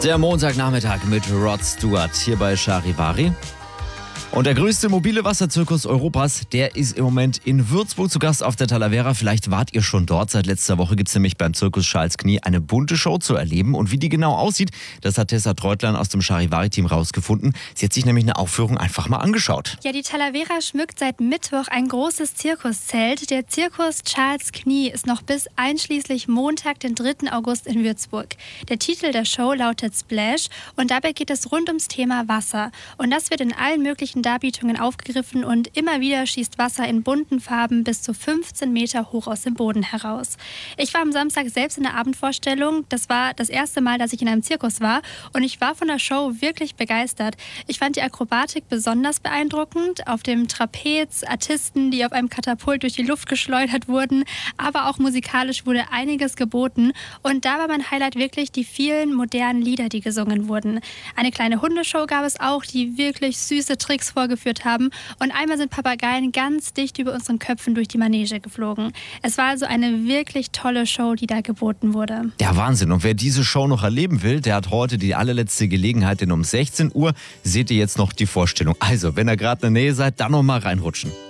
Der Montagnachmittag mit Rod Stewart hier bei Charivari. Und der größte mobile Wasserzirkus Europas, der ist im Moment in Würzburg zu Gast auf der Talavera. Vielleicht wart ihr schon dort. Seit letzter Woche gibt es nämlich beim Zirkus Charles Knie eine bunte Show zu erleben. Und wie die genau aussieht, das hat Tessa Treutlein aus dem Charivari-Team rausgefunden. Sie hat sich nämlich eine Aufführung einfach mal angeschaut. Ja, die Talavera schmückt seit Mittwoch ein großes Zirkuszelt. Der Zirkus Charles Knie ist noch bis einschließlich Montag, den 3. August in Würzburg. Der Titel der Show lautet Splash und dabei geht es rund ums Thema Wasser. Und das wird in allen möglichen Darbietungen aufgegriffen und immer wieder schießt Wasser in bunten Farben bis zu 15 Meter hoch aus dem Boden heraus. Ich war am Samstag selbst in der Abendvorstellung. Das war das erste Mal, dass ich in einem Zirkus war und ich war von der Show wirklich begeistert. Ich fand die Akrobatik besonders beeindruckend. Auf dem Trapez, Artisten, die auf einem Katapult durch die Luft geschleudert wurden, aber auch musikalisch wurde einiges geboten und da war mein Highlight wirklich die vielen modernen Lieder, die gesungen wurden. Eine kleine Hundeshow gab es auch, die wirklich süße Tricks vorgeführt haben und einmal sind Papageien ganz dicht über unseren Köpfen durch die Manege geflogen. Es war also eine wirklich tolle Show, die da geboten wurde. Ja, Wahnsinn. Und wer diese Show noch erleben will, der hat heute die allerletzte Gelegenheit, denn um 16 Uhr seht ihr jetzt noch die Vorstellung. Also, wenn ihr gerade in der Nähe seid, dann noch mal reinrutschen.